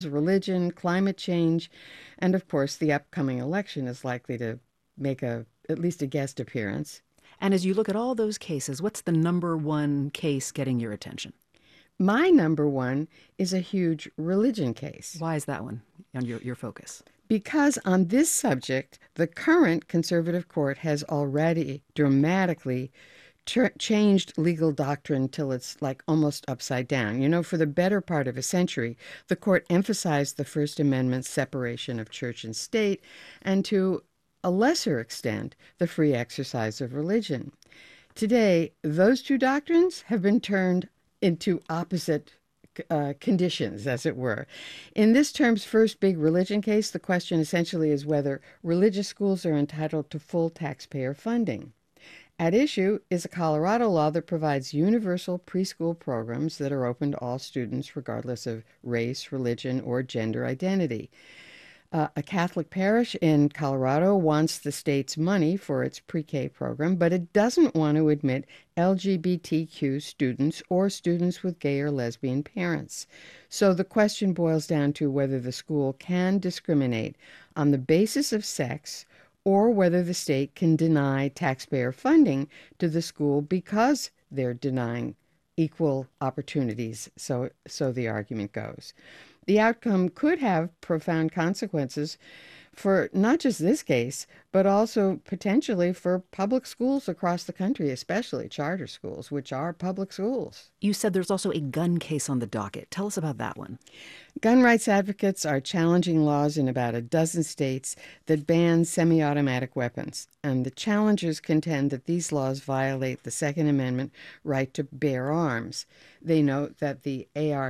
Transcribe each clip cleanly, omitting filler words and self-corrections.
religion, climate change, and of course, the upcoming election is likely to make at least a guest appearance. And as you look at all those cases, what's the number one case getting your attention? My number one is a huge religion case. Why is that one on your focus? Because on this subject, the current conservative court has already dramatically changed legal doctrine till it's like almost upside down. You know, for the better part of a century, the court emphasized the First Amendment's separation of church and state, and to a lesser extent, the free exercise of religion. Today, those two doctrines have been turned into opposite conditions, as it were. In this term's first big religion case, the question essentially is whether religious schools are entitled to full taxpayer funding. At issue is a Colorado law that provides universal preschool programs that are open to all students regardless of race, religion, or gender identity. A Catholic parish in Colorado wants the state's money for its pre-K program, but it doesn't want to admit LGBTQ students or students with gay or lesbian parents. So the question boils down to whether the school can discriminate on the basis of sex or whether the state can deny taxpayer funding to the school because they're denying equal opportunities, so the argument goes. The outcome could have profound consequences for not just this case, but also potentially for public schools across the country, especially charter schools, which are public schools. You said there's also a gun case on the docket. Tell us about that one. Gun rights advocates are challenging laws in about a dozen states that ban semi-automatic weapons, and the challengers contend that these laws violate the Second Amendment right to bear arms. They note that the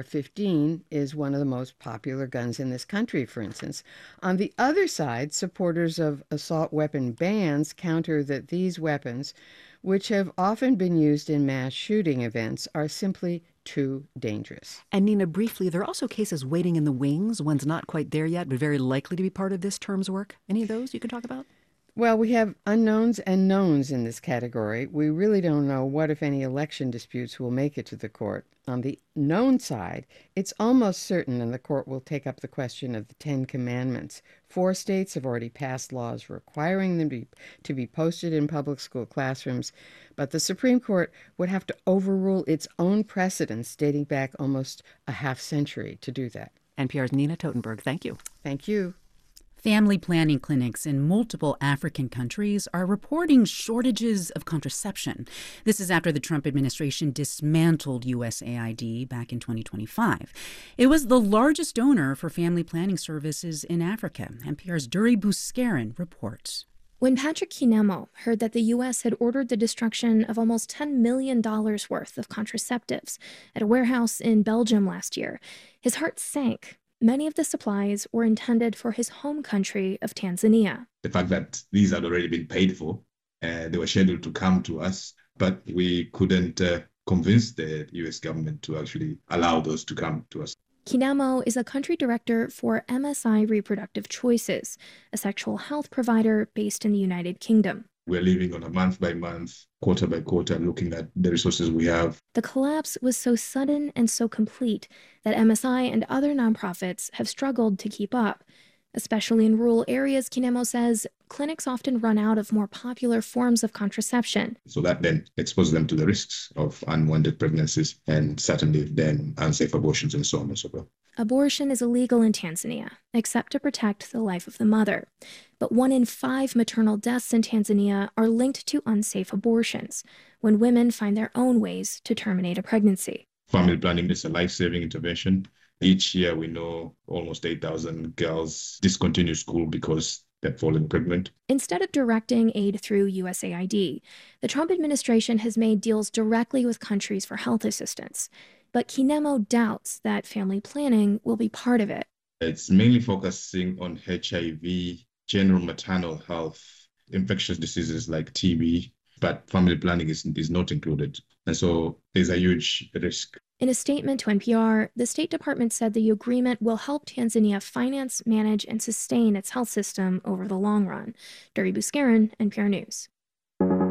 AR-15 is one of the most popular guns in this country, for instance. On the other side, supporters of assault weapon bans counter that these weapons, which have often been used in mass shooting events, are simply too dangerous. And Nina, briefly, there are also cases waiting in the wings. One's not quite there yet, but very likely to be part of this term's work. Any of those you can talk about? Well, we have unknowns and knowns in this category. We really don't know what, if any, election disputes will make it to the court. On the known side, it's almost certain that the court will take up the question of the Ten Commandments. 4 states have already passed laws requiring them to be posted in public school classrooms, but the Supreme Court would have to overrule its own precedents dating back almost a half century to do that. NPR's Nina Totenberg, thank you. Thank you. Family planning clinics in multiple African countries are reporting shortages of contraception. This is after the Trump administration dismantled USAID back in 2025. It was the largest donor for family planning services in Africa. NPR's Duri Buscarin reports. When Patrick Kinemo heard that the U.S. had ordered the destruction of almost $10 million worth of contraceptives at a warehouse in Belgium last year, his heart sank. Many of the supplies were intended for his home country of Tanzania. The fact that these had already been paid for, they were scheduled to come to us, but we couldn't convince the US government to actually allow those to come to us. Kinamo is a country director for MSI Reproductive Choices, a sexual health provider based in the United Kingdom. We're living on a month-by-month, quarter-by-quarter, looking at the resources we have. The collapse was so sudden and so complete that MSI and other nonprofits have struggled to keep up. Especially in rural areas, Kinemo says, clinics often run out of more popular forms of contraception. So that then exposes them to the risks of unwanted pregnancies and certainly then unsafe abortions and so on and so forth. Abortion is illegal in Tanzania, except to protect the life of the mother. But 1 in 5 maternal deaths in Tanzania are linked to unsafe abortions, when women find their own ways to terminate a pregnancy. Family planning is a life-saving intervention. Each year, we know almost 8,000 girls discontinue school because they've fallen pregnant. Instead of directing aid through USAID, the Trump administration has made deals directly with countries for health assistance. But Kinemo doubts that family planning will be part of it. It's mainly focusing on HIV, general maternal health, infectious diseases like TB, but family planning is not included. And so there's a huge risk. In a statement to NPR, the State Department said the agreement will help Tanzania finance, manage, and sustain its health system over the long run. Duri Buscarin, NPR News.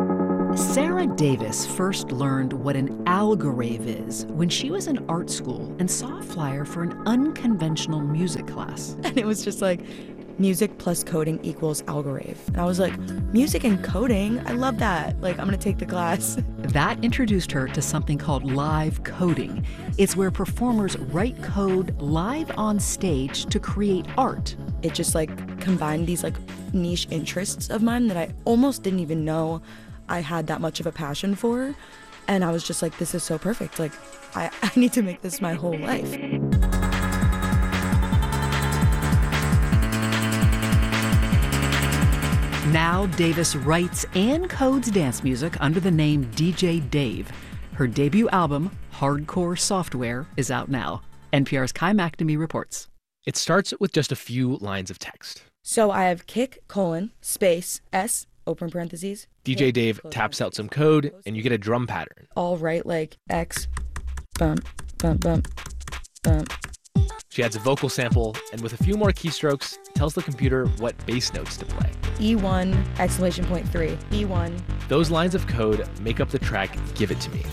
Sarah Davis first learned what an algorave is when she was in art school and saw a flyer for an unconventional music class. And it was just like, music plus coding equals algorave. And I was like, music and coding? I love that. Like, I'm gonna take the class. That introduced her to something called live coding. It's where performers write code live on stage to create art. It just like combined these like niche interests of mine that I almost didn't even know I had that much of a passion for. And I was just like, this is so perfect. Like, I need to make this my whole life. Now Davis writes and codes dance music under the name DJ Dave. Her debut album, Hardcore Software, is out now. NPR's Kai McNamee reports. It starts with just a few lines of text. So I have kick, space, S, open parentheses. DJ Dave taps out some code and you get a drum pattern. All right, like X, bump, bump, bump, bump. She adds a vocal sample and with a few more keystrokes, tells the computer what bass notes to play. E1, exclamation point 3, E1. Those lines of code make up the track Give It To Me.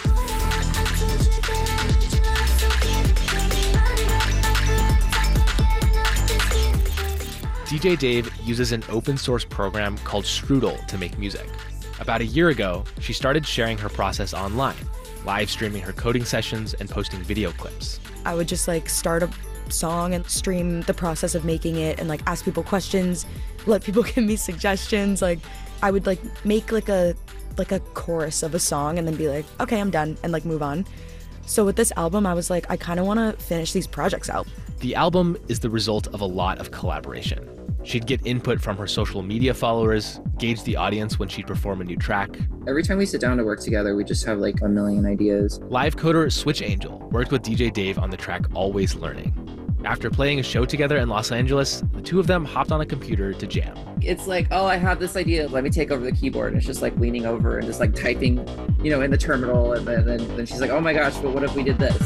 DJ Dave uses an open source program called Strudel to make music. About a year ago, she started sharing her process online, live streaming her coding sessions and posting video clips. I would just like start a song and stream the process of making it and like ask people questions, let people give me suggestions. Like I would like make like a chorus of a song and then be like, okay, I'm done, and like move on. So with this album, I was like, I kind of want to finish these projects out. The album is the result of a lot of collaboration. She'd get input from her social media followers, gauge the audience when she'd perform a new track. Every time we sit down to work together, we just have like a million ideas. Live coder Switch Angel worked with DJ Dave on the track Always Learning. After playing a show together in Los Angeles, the two of them hopped on a computer to jam. It's like, oh, I have this idea. Let me take over the keyboard. And it's just like leaning over and just like typing, in the terminal. And then she's like, oh my gosh, but what if we did this?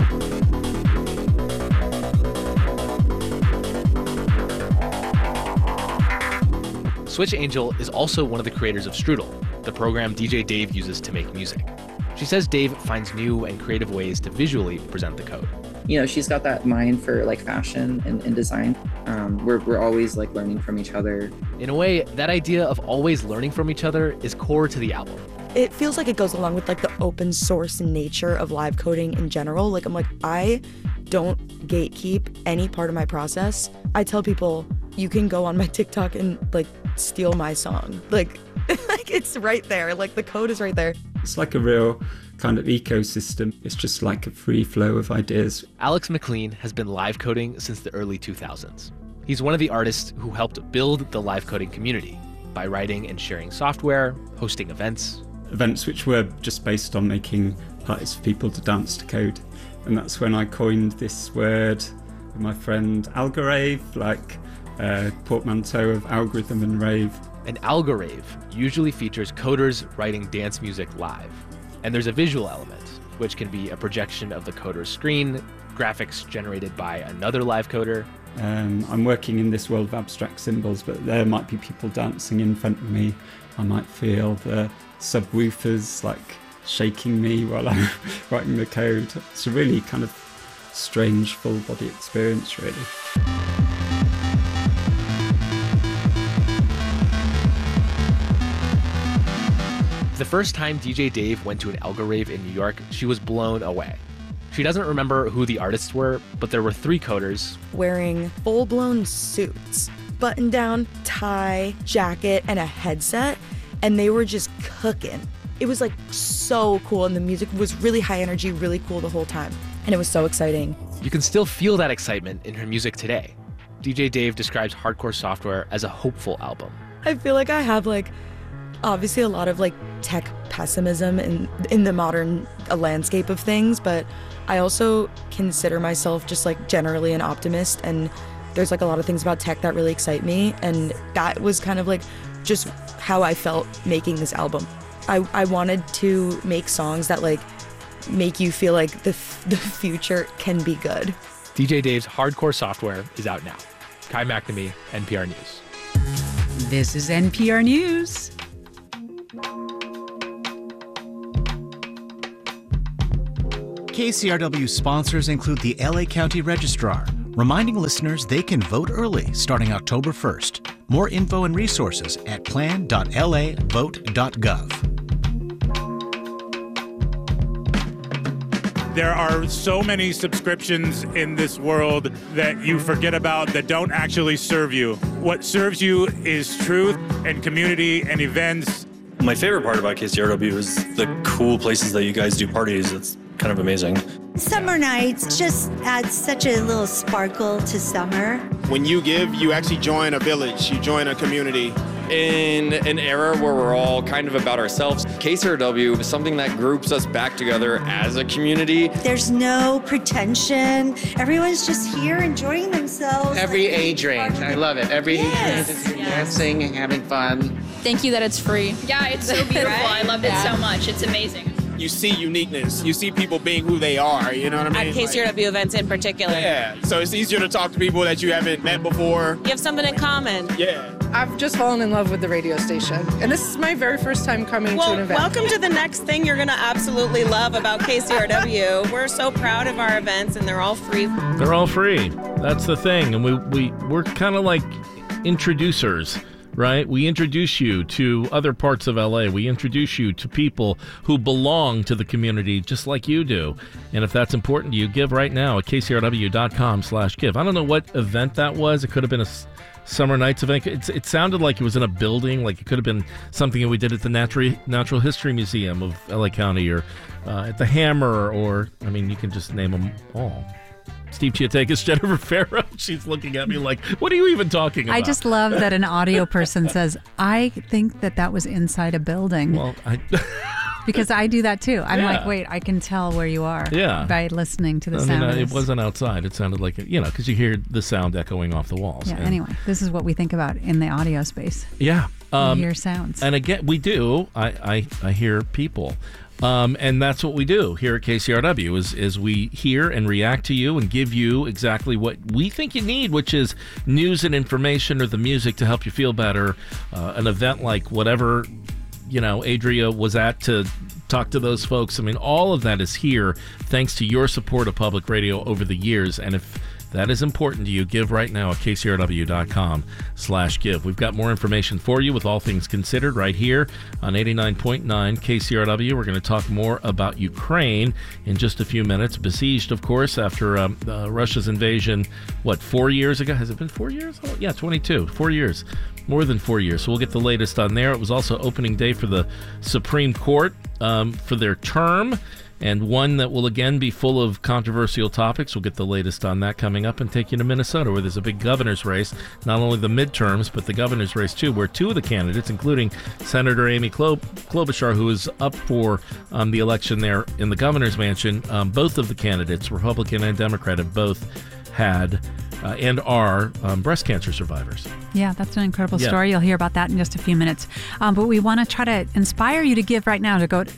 Switch Angel is also one of the creators of Strudel, the program DJ Dave uses to make music. She says Dave finds new and creative ways to visually present the code. She's got that mind for like fashion and design. We're always like learning from each other. In a way, that idea of always learning from each other is core to the album. It feels like it goes along with like the open source nature of live coding in general. Like I'm like, I don't gatekeep any part of my process. I tell people, you can go on my TikTok and like steal my song. Like it's right there. Like the code is right there. It's like a real kind of ecosystem. It's just like a free flow of ideas. Alex McLean has been live coding since the early 2000s. He's one of the artists who helped build the live coding community by writing and sharing software, hosting events. Events which were just based on making parties for people to dance to code. And that's when I coined this word with my friend algorave, like a portmanteau of algorithm and rave. An algorave usually features coders writing dance music live. And there's a visual element, which can be a projection of the coder's screen, graphics generated by another live coder. I'm working in this world of abstract symbols, but there might be people dancing in front of me. I might feel the subwoofers like shaking me while I'm writing the code. It's a really kind of strange full body experience, really. The first time DJ Dave went to an algorave in New York, she was blown away. She doesn't remember who the artists were, but there were 3 coders wearing full-blown suits, button-down, tie, jacket, and a headset, and they were just cooking. It was like so cool, and the music was really high energy, really cool the whole time, and it was so exciting. You can still feel that excitement in her music today. DJ Dave describes Hardcore Software as a hopeful album. I feel like I have like obviously a lot of like tech pessimism in the modern landscape of things, but I also consider myself just like generally an optimist, and there's like a lot of things about tech that really excite me, and that was kind of like just how I felt making this album. I wanted to make songs that like make you feel like the future can be good. DJ Dave's Hardcore Software is out now. Kai McNamee, NPR News. This is NPR News. KCRW sponsors include the LA County Registrar, reminding listeners they can vote early starting October 1st. More info and resources at plan.lavote.gov. There are so many subscriptions in this world that you forget about that don't actually serve you. What serves you is truth and community and events. My favorite part about KCRW is the cool places that you guys do parties. It's kind of amazing. Summer nights just adds such a little sparkle to summer. When you give, you actually join a village, you join a community. In an era where we're all kind of about ourselves, KCRW is something that groups us back together as a community. There's no pretension. Everyone's just here enjoying themselves. Every age range. I love it. Every age range is dancing and having fun. Thank you that it's free. Yeah, it's so beautiful. I loved it so much. It's amazing. You see uniqueness. You see people being who they are, you know what I mean? At KCRW events in particular. Yeah, so it's easier to talk to people that you haven't met before. You have something in common. Yeah. I've just fallen in love with the radio station. And this is my very first time coming to an event. Welcome to the next thing you're going to absolutely love about KCRW. We're so proud of our events, and they're all free. They're all free. That's the thing. And we're kind of like introducers. Right? We introduce you to other parts of LA. We introduce you to people who belong to the community just like you do. And if that's important to you, give right now at kcrw.com/give. I don't know what event that was. It could have been a Summer Nights event. It sounded like it was in a building, like it could have been something that we did at the Natural History Museum of LA County or at the Hammer, or, I mean, you can just name them all. Steve Chiatakis, Jennifer Farrow. She's looking at me like, what are you even talking about? I just love that an audio person says, I think that was inside a building. Well, because I do that too. I'm like, wait, I can tell where you are by listening to the sound. It wasn't outside. It sounded like, because you hear the sound echoing off the walls. Yeah, anyway, this is what we think about in the audio space. Yeah. We hear sounds. And again, we do. I hear people. And that's what we do here at KCRW is we hear and react to you and give you exactly what we think you need, which is news and information or the music to help you feel better. An event like whatever, Adria was at to talk to those folks. I mean, all of that is here thanks to your support of public radio over the years. And if that is important to you, give right now at kcrw.com/give. We've got more information for you with All Things Considered right here on 89.9 KCRW. We're going to talk more about Ukraine in just a few minutes. Besieged, of course, after Russia's invasion, 4 years ago? Has it been 4 years? Oh, yeah, 22. 4 years. More than 4 years. So we'll get the latest on there. It was also opening day for the Supreme Court for their term, and one that will again be full of controversial topics. We'll get the latest on that coming up and take you to Minnesota, where there's a big governor's race, not only the midterms, but the governor's race too, where two of the candidates, including Senator Amy Klobuchar, who is up for the election there in the governor's mansion, both of the candidates, Republican and Democrat, have both had and are breast cancer survivors. Yeah, that's an incredible story. You'll hear about that in just a few minutes. But we want to try to inspire you to give right now, to go to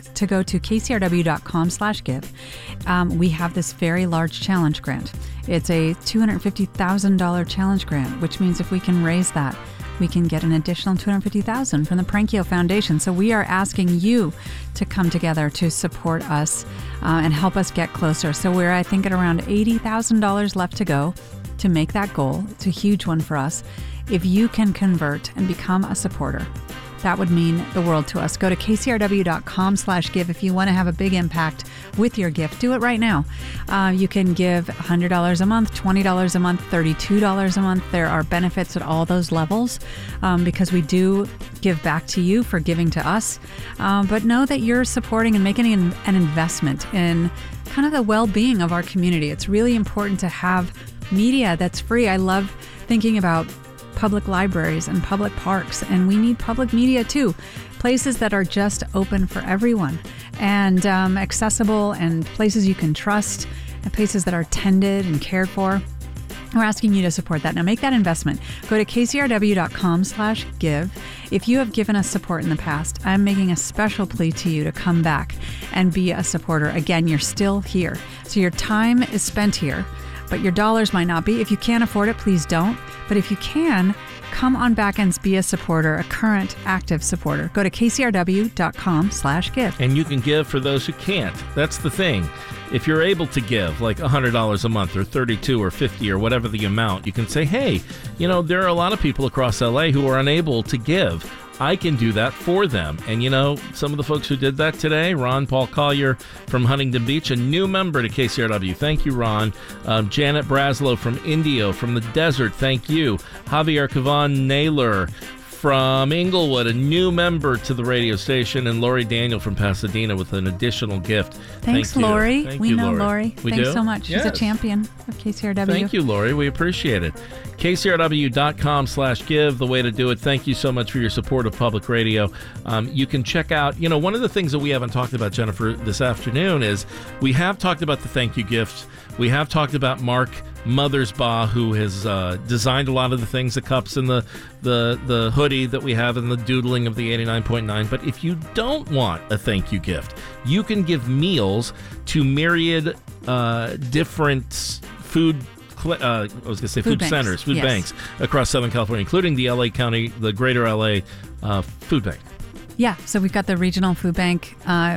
kcrw.com/give. We have this very large challenge grant. It's a $250,000 challenge grant, which means if we can raise that, we can get an additional $250,000 from the Prankio Foundation. So we are asking you to come together to support us and help us get closer. So we're, I think, at around $80,000 left to go to make that goal. It's a huge one for us. If you can convert and become a supporter, that would mean the world to us. Go to kcrw.com/give if you want to have a big impact with your gift. Do it right now. You can give $100 a month, $20 a month, $32 a month. There are benefits at all those levels because we do give back to you for giving to us. But know that you're supporting and making an investment in kind of the well-being of our community. It's really important to have media that's free. I love thinking about public libraries and public parks, and we need public media too. Places that are just open for everyone and accessible, and places you can trust, and places that are tended and cared for. We're asking you to support that. Now make that investment. Go to kcrw.com/give. If you have given us support in the past, I'm making a special plea to you to come back and be a supporter. Again, you're still here. So your time is spent here. but your dollars might not be. If you can't afford it, please don't. But if you can, come on back and be a supporter, a current active supporter. Go to kcrw.com/give. And you can give for those who can't. That's the thing. If you're able to give like $100 a month or $32 or $50 or whatever the amount, you can say, hey, there are a lot of people across LA who are unable to give. I can do that for them. And some of the folks who did that today, Ron Paul Collier from Huntington Beach, a new member to KCRW. Thank you, Ron. Janet Braslow from Indio, from the desert. Thank you. Javier Cavan Naylor from Inglewood, a new member to the radio station, and Lori Daniel from Pasadena with an additional gift. Thanks, Lori. We know Lori. We Thanks do? so much. Yes. She's a champion of KCRW. Thank you, Lori. We appreciate it. KCRW.com/give, the way to do it. Thank you so much for your support of public radio. You can check out, one of the things that we haven't talked about, Jennifer, this afternoon is we have talked about the thank you gift. We have talked about Mark Mothersbaugh, who has designed a lot of the things, the cups and the hoodie that we have and the doodling of the 89.9. But if you don't want a thank you gift, you can give meals to myriad different food centers, food banks across Southern California, including the LA County, the greater LA food bank. Yeah, so we've got the regional food banks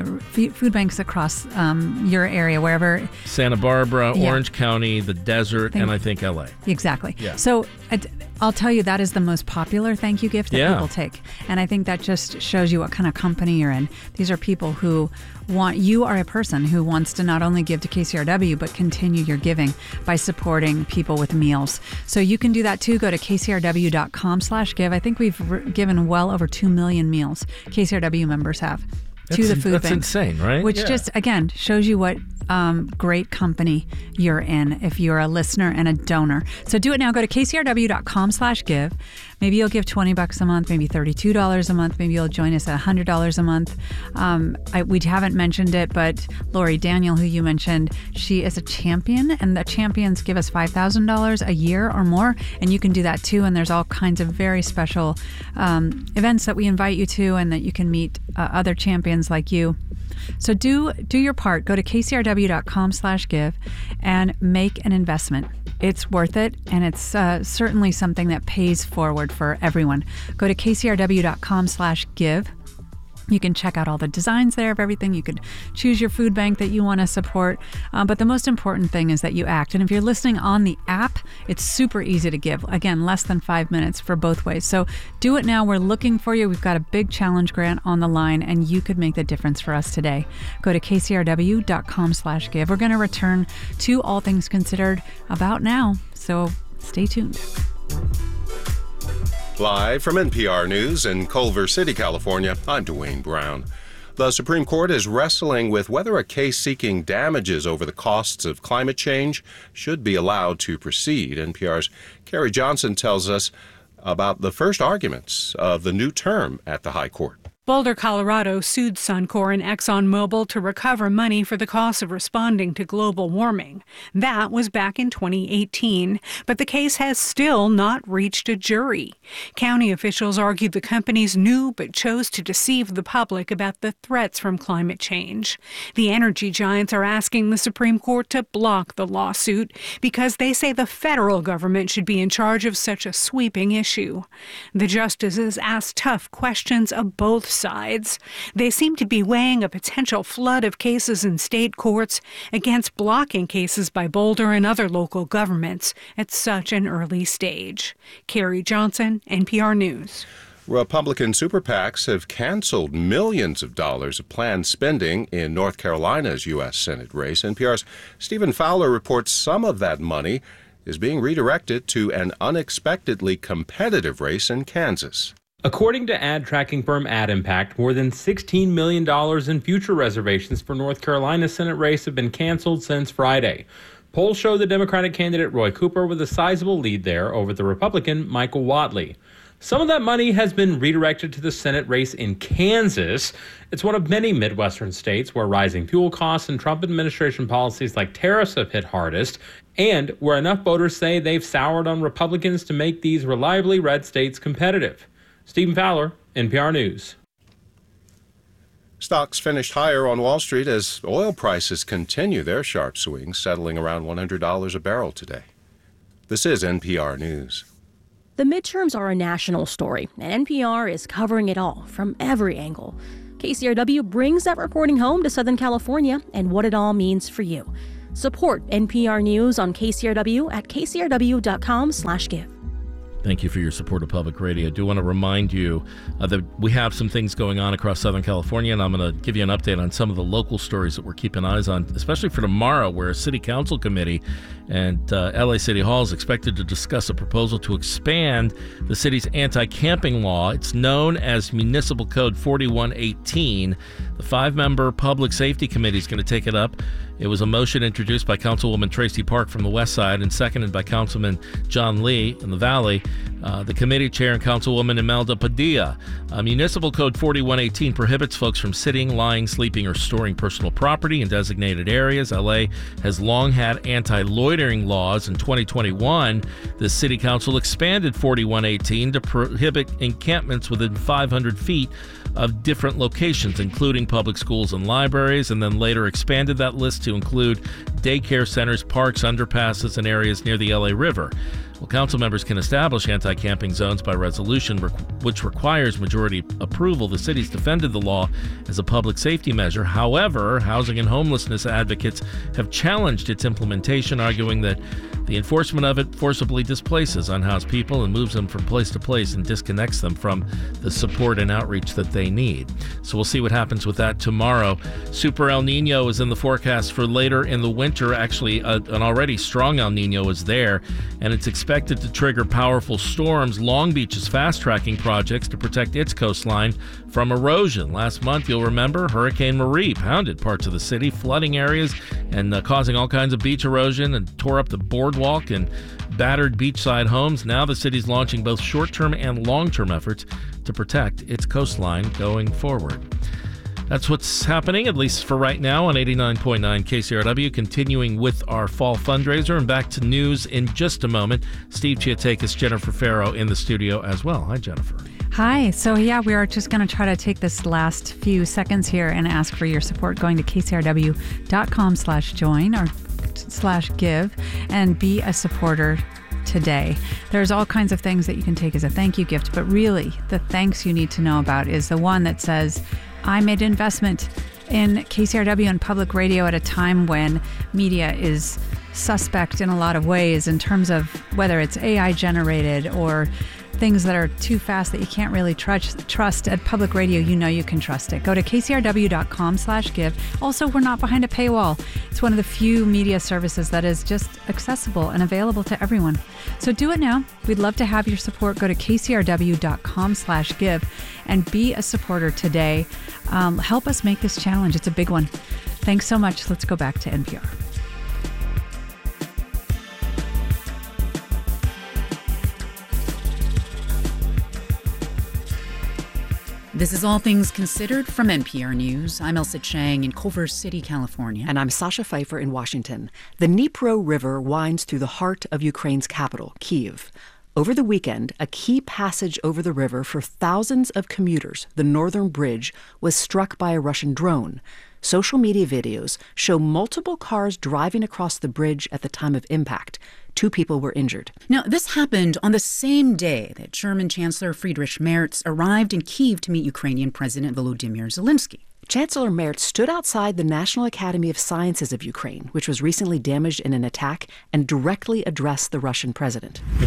across your area, wherever. Santa Barbara, Orange County, the desert, and I think LA. Exactly. Yeah. So I'll tell you, that is the most popular thank you gift that people take. And I think that just shows you what kind of company you're in. These are people who you are a person who wants to not only give to KCRW, but continue your giving by supporting people with meals. So you can do that too. Go to kcrw.com/give. I think we've given well over 2 million meals KCRW members have to the food bank. That's insane, right? Which just, again, shows you what great company you're in if you're a listener and a donor. So do it now. Go to kcrw.com/give. Maybe you'll give $20 a month, maybe $32 a month. Maybe you'll join us at $100 a month. We haven't mentioned it, but Lori Daniel, who you mentioned, she is a champion, and the champions give us $5,000 a year or more, and you can do that too. And there's all kinds of very special events that we invite you to, and that you can meet other champions like you. So do your part. Go to kcrw.com/give and make an investment. It's worth it, and it's certainly something that pays forward for everyone. Go to kcrw.com/give. You can check out all the designs there of everything. You can choose your food bank that you want to support. But the most important thing is that you act. And if you're listening on the app, it's super easy to give. Again, less than 5 minutes for both ways. So do it now. We're looking for you. We've got a big challenge grant on the line, and you could make the difference for us today. Go to kcrw.com/give. We're going to return to All Things Considered about now. So stay tuned. Live from NPR News in Culver City, California, I'm Dwayne Brown. The Supreme Court is wrestling with whether a case seeking damages over the costs of climate change should be allowed to proceed. NPR's Carrie Johnson tells us about the first arguments of the new term at the High Court. Boulder, Colorado sued Suncor and ExxonMobil to recover money for the cost of responding to global warming. That was back in 2018, but the case has still not reached a jury. County officials argued the companies knew but chose to deceive the public about the threats from climate change. The energy giants are asking the Supreme Court to block the lawsuit because they say the federal government should be in charge of such a sweeping issue. The justices asked tough questions of both sides. They seem to be weighing a potential flood of cases in state courts against blocking cases by Boulder and other local governments at such an early stage. Carrie Johnson, NPR News. Republican super PACs have canceled millions of dollars of planned spending in North Carolina's U.S. Senate race. NPR's Stephen Fowler reports some of that money is being redirected to an unexpectedly competitive race in Kansas. According to ad tracking firm AdImpact, more than $16 million in future reservations for North Carolina's Senate race have been canceled since Friday. Polls show the Democratic candidate Roy Cooper with a sizable lead there over the Republican Michael Whatley. Some of that money has been redirected to the Senate race in Kansas. It's one of many Midwestern states where rising fuel costs and Trump administration policies like tariffs have hit hardest, and where enough voters say they've soured on Republicans to make these reliably red states competitive. Stephen Fowler, NPR News. Stocks finished higher on Wall Street as oil prices continue their sharp swings, settling around $100 a barrel today. This is NPR News. The midterms are a national story, and NPR is covering it all from every angle. KCRW brings that reporting home to Southern California and what it all means for you. Support NPR News on KCRW at kcrw.com/give. Thank you for your support of public radio. I do want to remind you that we have some things going on across Southern California, and I'm going to give you an update on some of the local stories that we're keeping eyes on, especially for tomorrow, where a city council committee and LA City Hall is expected to discuss a proposal to expand the city's anti-camping law. It's known as Municipal Code 4118. The 5-member Public Safety Committee is going to take it up. It was a motion introduced by Councilwoman Tracy Park from the West Side and seconded by Councilman John Lee in the Valley. The committee chair and Councilwoman Imelda Padilla. Municipal Code 4118 prohibits folks from sitting, lying, sleeping, or storing personal property in designated areas. LA has long had anti-loitering laws. In 2021, the city council expanded 4118 to prohibit encampments within 500 feet of different locations, including public schools and libraries, and then later expanded that list to include daycare centers, parks, underpasses, and areas near the LA River. Well, council members can establish anti-camping zones by resolution, which requires majority approval. The city's defended the law as a public safety measure. However, housing and homelessness advocates have challenged its implementation, arguing that the enforcement of it forcibly displaces unhoused people and moves them from place to place and disconnects them from the support and outreach that they need. So we'll see what happens with that tomorrow. Super El Nino is in the forecast for later in the winter. Actually, an already strong El Nino is there, and it's expected to trigger powerful storms. Long Beach is fast-tracking projects to protect its coastline from erosion. Last month, you'll remember, Hurricane Marie pounded parts of the city, flooding areas and causing all kinds of beach erosion, and tore up the boardwalk and battered beachside homes. Now the city's launching both short-term and long-term efforts to protect its coastline going forward. That's what's happening, at least for right now, on 89.9 KCRW, continuing with our fall fundraiser. And back to news in just a moment. Steve Chiatakis, Jennifer Farrow in the studio as well. Hi, Jennifer. Hi. So, we are just going to try to take this last few seconds here and ask for your support going to kcrw.com/join or /give and be a supporter today. There's all kinds of things that you can take as a thank you gift, but really the thanks you need to know about is the one that says, I made an investment in KCRW and public radio at a time when media is suspect in a lot of ways in terms of whether it's AI generated or things that are too fast that you can't really trust. At public radio, you can trust it. Go to kcrw.com/give. Also, we're not behind a paywall. It's one of the few media services that is just accessible and available to everyone. So do it now. We'd love to have your support. Go to kcrw.com/give and be a supporter today. Help us make this challenge. It's a big one. Thanks so much. Let's go back to NPR. This is All Things Considered from NPR News. I'm Elsa Chang in Culver City, California. And I'm Sasha Pfeiffer in Washington. The Dnipro River winds through the heart of Ukraine's capital, Kyiv. Over the weekend, a key passage over the river for thousands of commuters, the Northern Bridge, was struck by a Russian drone. Social media videos show multiple cars driving across the bridge at the time of impact. 2 people were injured. Now, this happened on the same day that German Chancellor Friedrich Merz arrived in Kyiv to meet Ukrainian President Volodymyr Zelensky. Chancellor Merz stood outside the National Academy of Sciences of Ukraine, which was recently damaged in an attack, and directly addressed the Russian president. He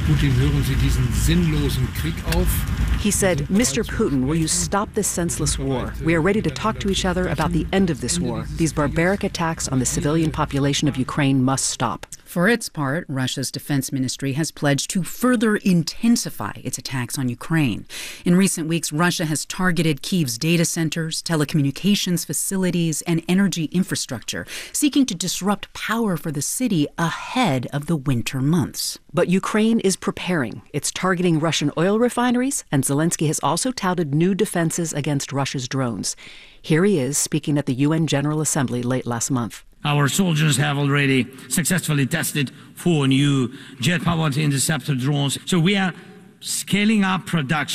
said, Mr. Putin, will you stop this senseless war? We are ready to talk to each other about the end of this war. These barbaric attacks on the civilian population of Ukraine must stop. For its part, Russia's defense ministry has pledged to further intensify its attacks on Ukraine. In recent weeks, Russia has targeted Kyiv's data centers, telecommunications facilities, and energy infrastructure, seeking to disrupt power for the city ahead of the winter months. But Ukraine is preparing. It's targeting Russian oil refineries, and Zelensky has also touted new defenses against Russia's drones. Here he is speaking at the UN General Assembly late last month. Our soldiers have already successfully tested 4 new jet-powered interceptor drones. So we are scaling up production.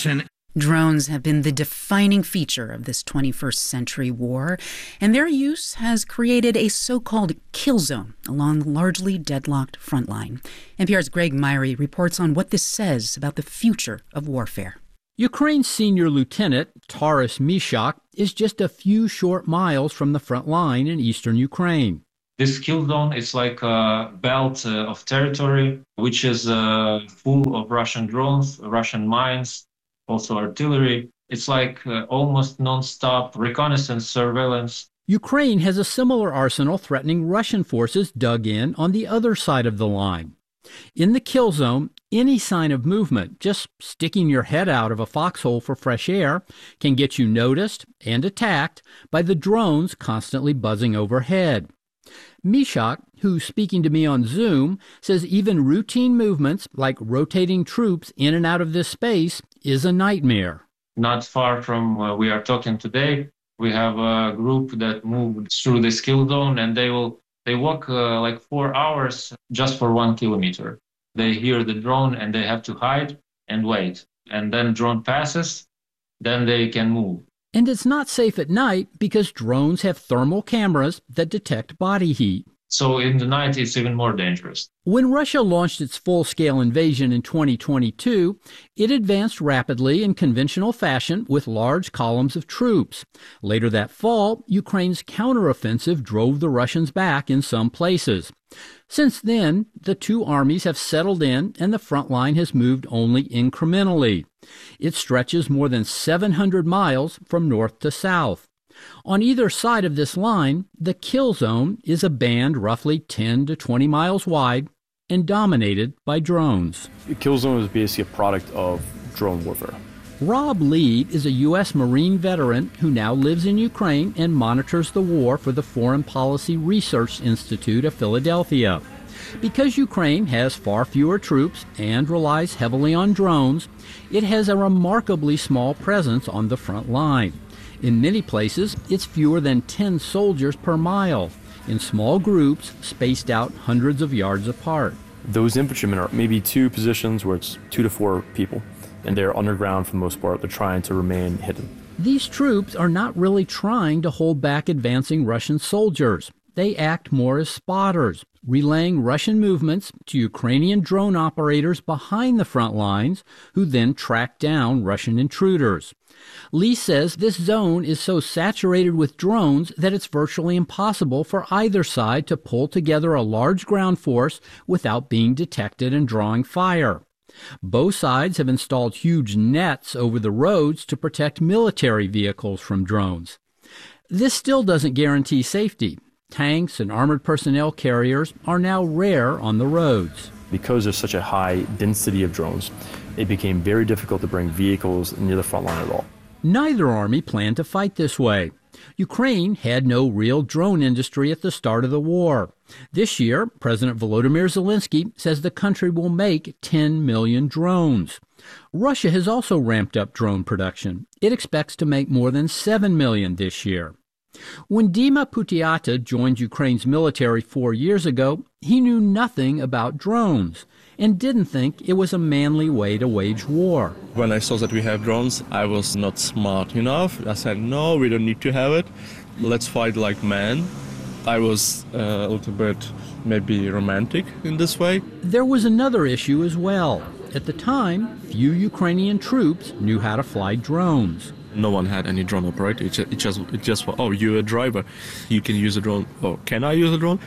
Drones have been the defining feature of this 21st century war, and their use has created a so-called kill zone along the largely deadlocked front line. NPR's Greg Myrie reports on what this says about the future of warfare. Ukraine's senior lieutenant, Taras Mishak, is just a few short miles from the front line in eastern Ukraine. This kill zone is like a belt of territory, which is full of Russian drones, Russian mines, also artillery. It's like almost non-stop reconnaissance surveillance. Ukraine has a similar arsenal threatening Russian forces dug in on the other side of the line. In the kill zone, any sign of movement, just sticking your head out of a foxhole for fresh air, can get you noticed and attacked by the drones constantly buzzing overhead. Mishak, who's speaking to me on Zoom, says even routine movements like rotating troops in and out of this space is a nightmare. Not far from where we are talking today, we have a group that moved through this kill zone, and they walk like 4 hours just for 1 kilometer. They hear the drone and they have to hide and wait. And then drone passes, then they can move. And it's not safe at night because drones have thermal cameras that detect body heat. So in the night, it's even more dangerous. When Russia launched its full-scale invasion in 2022, it advanced rapidly in conventional fashion with large columns of troops. Later that fall, Ukraine's counteroffensive drove the Russians back in some places. Since then, the two armies have settled in and the front line has moved only incrementally. It stretches more than 700 miles from north to south. On either side of this line, the kill zone is a band roughly 10 to 20 miles wide and dominated by drones. The kill zone is basically a product of drone warfare. Rob Lee is a U.S. Marine veteran who now lives in Ukraine and monitors the war for the Foreign Policy Research Institute of Philadelphia. Because Ukraine has far fewer troops and relies heavily on drones, it has a remarkably small presence on the front line. In many places, it's fewer than 10 soldiers per mile, in small groups spaced out hundreds of yards apart. Those infantrymen are maybe 2 positions where it's 2 to 4 people, and they're underground for the most part. They're trying to remain hidden. These troops are not really trying to hold back advancing Russian soldiers. They act more as spotters, relaying Russian movements to Ukrainian drone operators behind the front lines, who then track down Russian intruders. Lee says this zone is so saturated with drones that it's virtually impossible for either side to pull together a large ground force without being detected and drawing fire. Both sides have installed huge nets over the roads to protect military vehicles from drones. This still doesn't guarantee safety. Tanks and armored personnel carriers are now rare on the roads. Because there's such a high density of drones, it became very difficult to bring vehicles near the front line at all. Neither army planned to fight this way. Ukraine had no real drone industry at the start of the war. This year, President Volodymyr Zelensky says the country will make 10 million drones. Russia has also ramped up drone production. It expects to make more than 7 million this year. When Dima Putiata joined Ukraine's military 4 years ago, he knew nothing about drones and didn't think it was a manly way to wage war. When I saw that we have drones, I was not smart enough. I said, no, we don't need to have it. Let's fight like men. I was a little bit maybe romantic in this way. There was another issue as well. At the time, few Ukrainian troops knew how to fly drones. No one had any drone operator. It just oh, you're a driver. You can use a drone. Oh, can I use a drone?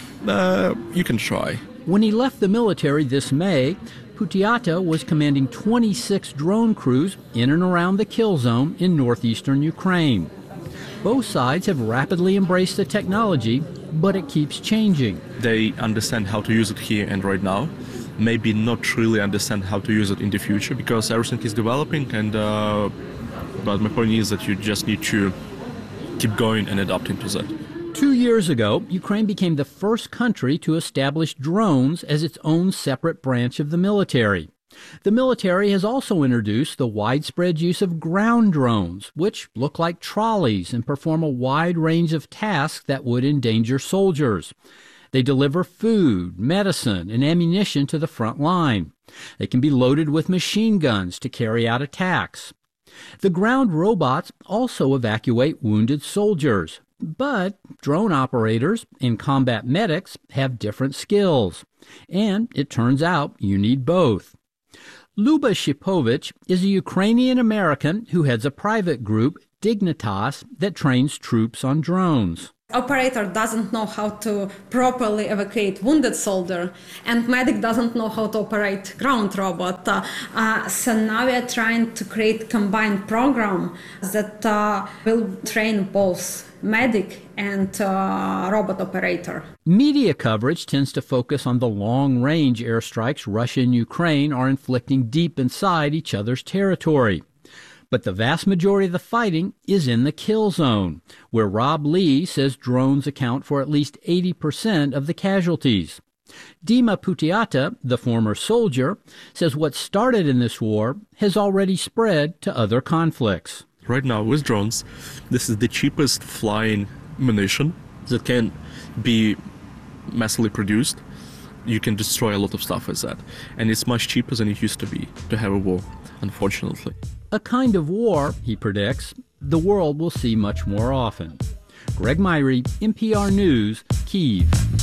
You can try. When he left the military this May, Putiata was commanding 26 drone crews in and around the kill zone in northeastern Ukraine. Both sides have rapidly embraced the technology, but it keeps changing. They understand how to use it here and right now. Maybe not really understand how to use it in the future because everything is developing and but my point is that you just need to keep going and adapting to that. 2 years ago, Ukraine became the first country to establish drones as its own separate branch of the military. The military has also introduced the widespread use of ground drones, which look like trolleys and perform a wide range of tasks that would endanger soldiers. They deliver food, medicine, and ammunition to the front line. They can be loaded with machine guns to carry out attacks. The ground robots also evacuate wounded soldiers. But drone operators and combat medics have different skills. And it turns out you need both. Luba Shipovich is a Ukrainian-American who heads a private group, Dignitas, that trains troops on drones. Operator doesn't know how to properly evacuate wounded soldier, and medic doesn't know how to operate ground robot. So now we are trying to create combined program that will train both medic and robot operator. Media coverage tends to focus on the long-range airstrikes Russia and Ukraine are inflicting deep inside each other's territory. But the vast majority of the fighting is in the kill zone, where Rob Lee says drones account for at least 80% of the casualties. Dima Putiata, the former soldier, says what started in this war has already spread to other conflicts. Right now, with drones, this is the cheapest flying munition that can be massively produced. You can destroy a lot of stuff with that. And it's much cheaper than it used to be to have a war, unfortunately. A kind of war, he predicts, the world will see much more often. Greg Myrie, NPR News, Kyiv.